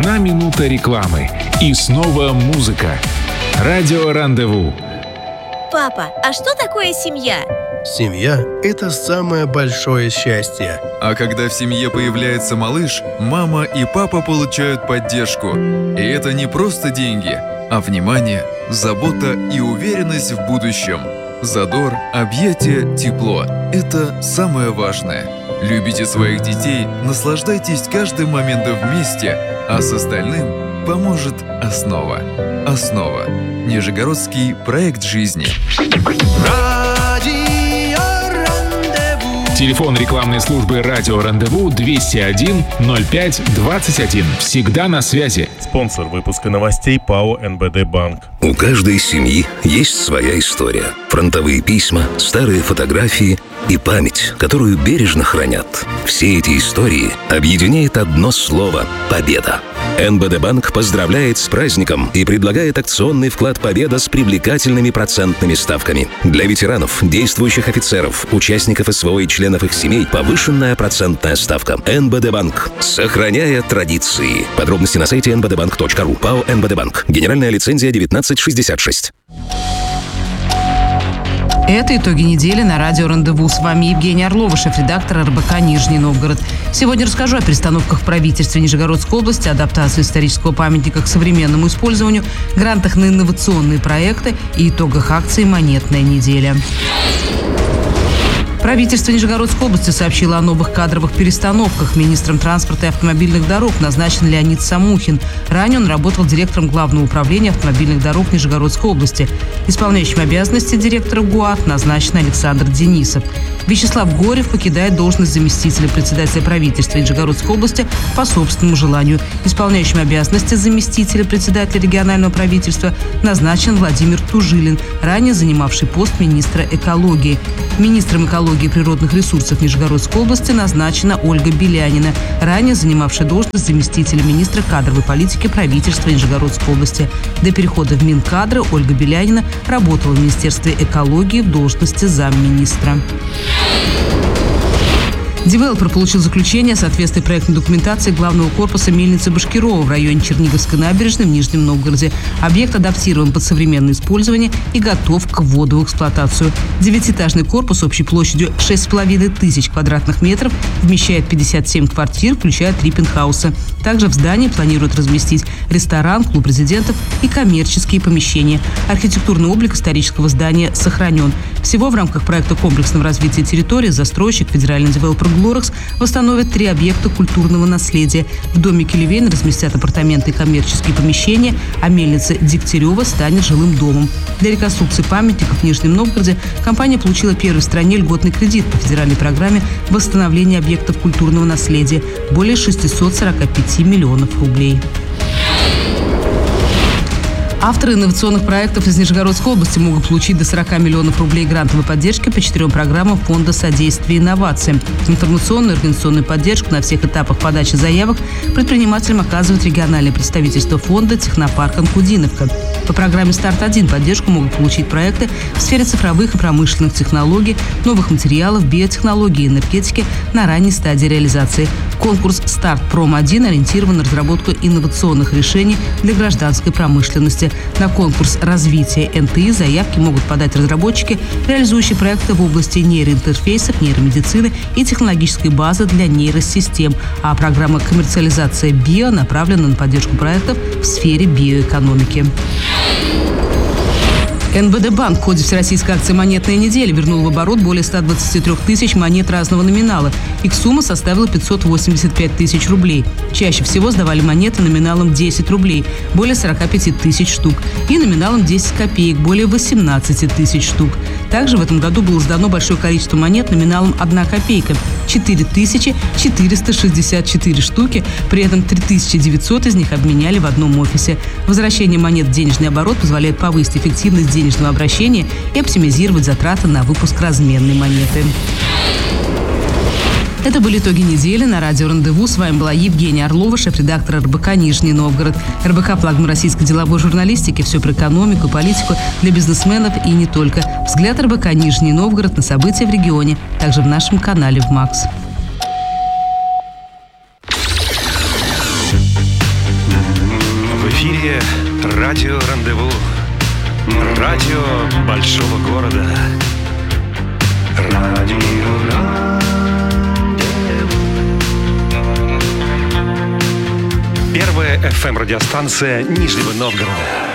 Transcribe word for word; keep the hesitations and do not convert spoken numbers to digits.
Одна минута рекламы. И снова музыка. Радио Рандеву. Папа, а что такое семья? Семья – это самое большое счастье. А когда в семье появляется малыш, мама и папа получают поддержку. И это не просто деньги, а внимание, забота и уверенность в будущем. Задор, объятия, тепло – это самое важное. Любите своих детей, наслаждайтесь каждым моментом вместе, а с остальным поможет Основа. Основа. Нижегородский проект жизни. Телефон рекламной службы «Радио Рандеву» двести один ноль пять двадцать один. Всегда на связи. Спонсор выпуска новостей ПАО эн бэ дэ Банк. У каждой семьи есть своя история. Фронтовые письма, старые фотографии и память, которую бережно хранят. Все эти истории объединяет одно слово – победа. эн бэ дэ Банк поздравляет с праздником и предлагает акционный вклад «Победа» с привлекательными процентными ставками. Для ветеранов, действующих офицеров, участников эс вэ о и членов их семей повышенная процентная ставка. эн бэ дэ Банк. Сохраняя традиции. Подробности на сайте эн бэ дэ банк точка ру. ПАО эн бэ дэ Банк. Генеральная лицензия девятнадцать шестьдесят шесть. Это итоги недели на радио Рандеву. С вами Евгения Орлова, шеф-редактор эр бэ ка «Нижний Новгород». Сегодня расскажу о перестановках в правительстве Нижегородской области, адаптации исторического памятника к современному использованию, грантах на инновационные проекты и итогах акции «Монетная неделя». Правительство Нижегородской области сообщило о новых кадровых перестановках. Министром транспорта и автомобильных дорог назначен Леонид Самухин. Ранее он работал директором Главного управления автомобильных дорог Нижегородской области. Исполняющим обязанности директора ГУАТ назначен Александр Денисов. Вячеслав Горев покидает должность заместителя председателя правительства Нижегородской области по собственному желанию. Исполняющим обязанности заместителя председателя регионального правительства назначен Владимир Тужилин, ранее занимавший пост министра экологии. Министром экологии и природных ресурсов Нижегородской области назначена Ольга Белянина, ранее занимавшая должность заместителя министра кадровой политики правительства Нижегородской области. До перехода в Минкадры Ольга Белянина работала в Министерстве экологии в должности замминистра. Девелопер получил заключение о соответствии проектной документации главного корпуса мельницы Башкирова в районе Черниговской набережной в Нижнем Новгороде. Объект адаптирован под современное использование и готов к вводу в эксплуатацию. Девятиэтажный корпус общей площадью шесть с половиной тысяч квадратных метров вмещает пятьдесят семь квартир, включая три пентхауса. Также в здании планируют разместить ресторан, клуб резидентов и коммерческие помещения. Архитектурный облик исторического здания сохранен. Всего в рамках проекта комплексного развития территории застройщик федеральный девелопер «Глорекс» восстановит три объекта культурного наследия. В доме Келевейн разместят апартаменты и коммерческие помещения, а мельница Дегтярева станет жилым домом. Для реконструкции памятников в Нижнем Новгороде компания получила первый в стране льготный кредит по федеральной программе восстановления объектов культурного наследия – более шестьсот сорок пять миллионов рублей. Авторы инновационных проектов из Нижегородской области могут получить до сорок миллионов рублей грантовой поддержки по четырем программам Фонда содействия инновациям. Информационную и организационную поддержку на всех этапах подачи заявок предпринимателям оказывает региональное представительство фонда «Технопарк Анкудиновка». По программе «Старт-один» поддержку могут получить проекты в сфере цифровых и промышленных технологий, новых материалов, биотехнологий и энергетики на ранней стадии реализации. Конкурс «Старт-Пром один» ориентирован на разработку инновационных решений для гражданской промышленности. На конкурс развития эн тэ и заявки могут подать разработчики, реализующие проекты в области нейроинтерфейсов, нейромедицины и технологической базы для нейросистем. А программа «Коммерциализация био» направлена на поддержку проектов в сфере биоэкономики. эн бэ дэ Банк в ходе всероссийской акции «Монетная неделя» вернул в оборот более ста двадцати трёх тысяч монет разного номинала. Их сумма составила пятьсот восемьдесят пять тысяч рублей. Чаще всего сдавали монеты номиналом десять рублей, более сорока пяти тысяч штук, и номиналом десять копеек, более восемнадцати тысяч штук. Также в этом году было сдано большое количество монет номиналом одна копейка – четыре тысячи четыреста шестьдесят четыре штуки, при этом три тысячи девятьсот из них обменяли в одном офисе. Возвращение монет в денежный оборот позволяет повысить эффективность денежного обращения и оптимизировать затраты на выпуск разменной монеты. Это были итоги недели на радио Рандеву. С вами была Евгения Орлова, шеф-редактор эр бэ ка «Нижний Новгород». эр бэ ка – флагман российской деловой журналистики. Все про экономику, политику для бизнесменов и не только. Взгляд эр бэ ка «Нижний Новгород» на события в регионе. Также в нашем канале в МАКС. эфире радио «Рандеву». Радио большого города. Радио «Рандеву». Первая эф эм-радиостанция Нижнего Новгорода.